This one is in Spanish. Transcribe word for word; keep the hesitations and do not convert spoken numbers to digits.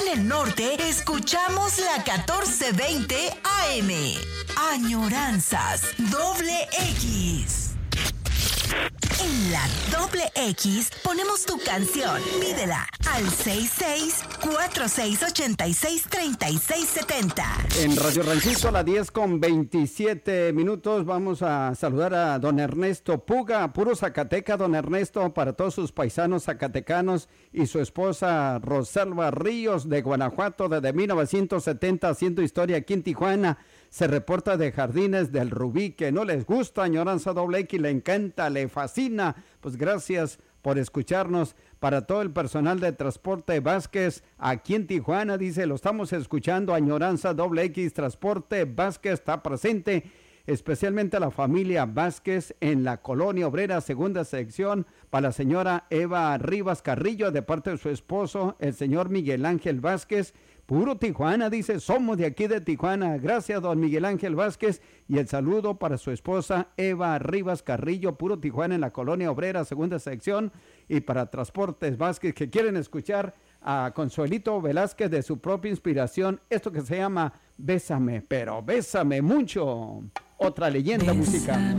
en el norte, escuchamos la catorce veinte A M. Añoranzas Doble X. En la Doble X ponemos tu canción. Pídela al seis seis cuatro seis ocho seis tres seis siete cero. En Radio Ranchito a las diez con veintisiete minutos vamos a saludar a don Ernesto Puga, puro Zacateca, don Ernesto, para todos sus paisanos zacatecanos y su esposa Rosalba Ríos de Guanajuato desde mil novecientos setenta haciendo historia aquí en Tijuana. Se reporta de Jardines del Rubí que no les gusta Añoranza Doble X, le encanta, le fascina. Pues gracias por escucharnos. Para todo el personal de Transporte Vázquez aquí en Tijuana, dice, lo estamos escuchando. Añoranza Doble X, Transporte Vázquez está presente, especialmente a la familia Vázquez en la Colonia Obrera, segunda sección, para la señora Eva Rivas Carrillo, de parte de su esposo, el señor Miguel Ángel Vázquez. Puro Tijuana, dice, somos de aquí de Tijuana. Gracias, don Miguel Ángel Vázquez. Y el saludo para su esposa Eva Rivas Carrillo, puro Tijuana en la Colonia Obrera, segunda sección. Y para Transportes Vázquez, que quieren escuchar a Consuelito Velázquez de su propia inspiración, esto que se llama Bésame, pero bésame mucho. Otra leyenda musical.